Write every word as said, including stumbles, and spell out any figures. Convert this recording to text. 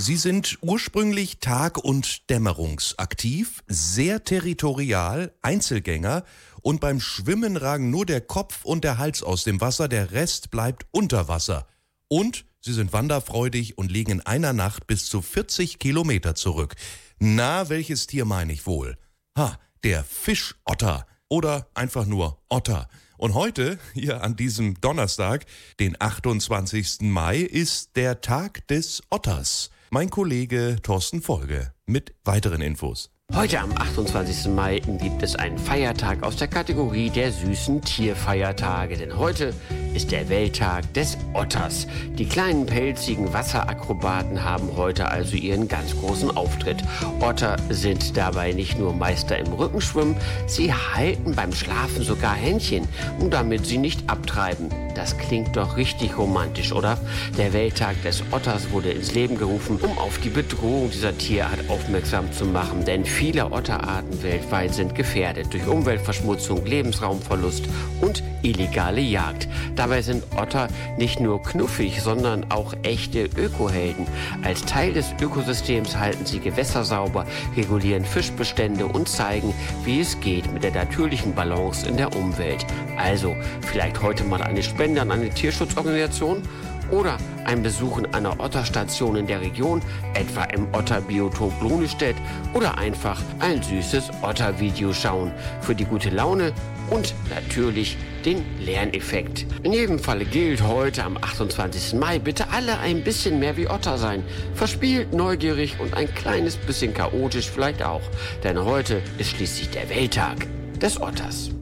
Sie sind ursprünglich tag- und dämmerungsaktiv, sehr territorial, Einzelgänger und beim Schwimmen ragen nur der Kopf und der Hals aus dem Wasser, der Rest bleibt unter Wasser. Und sie sind wanderfreudig und legen in einer Nacht bis zu vierzig Kilometer zurück. Na, welches Tier meine ich wohl? Ha, der Fischotter oder einfach nur Otter. Und heute, hier an diesem Donnerstag, den achtundzwanzigsten Mai, ist der Tag des Otters. Mein Kollege Thorsten Folge mit weiteren Infos. Heute am achtundzwanzigsten Mai gibt es einen Feiertag aus der Kategorie der süßen Tierfeiertage. Denn heute ist der Welttag des Otters. Die kleinen pelzigen Wasserakrobaten haben heute also ihren ganz großen Auftritt. Otter sind dabei nicht nur Meister im Rückenschwimmen, sie halten beim Schlafen sogar Händchen, damit sie nicht abtreiben. Das klingt doch richtig romantisch, oder? Der Welttag des Otters wurde ins Leben gerufen, um auf die Bedrohung dieser Tierart aufmerksam zu machen. Denn viele Otterarten weltweit sind gefährdet durch Umweltverschmutzung, Lebensraumverlust und illegale Jagd. Dabei sind Otter nicht nur knuffig, sondern auch echte Ökohelden. Als Teil des Ökosystems halten sie Gewässer sauber, regulieren Fischbestände und zeigen, wie es geht mit der natürlichen Balance in der Umwelt. Also vielleicht heute mal eine Spende an eine Tierschutzorganisation oder ein Besuch in einer Otterstation in der Region, etwa im Otterbiotop Lohnestedt, oder einfach ein süßes Ottervideo schauen für die gute Laune und natürlich den Lerneffekt. In jedem Falle gilt heute am achtundzwanzigsten Mai bitte alle ein bisschen mehr wie Otter sein. Verspielt, neugierig und ein kleines bisschen chaotisch vielleicht auch. Denn heute ist schließlich der Welttag des Otters.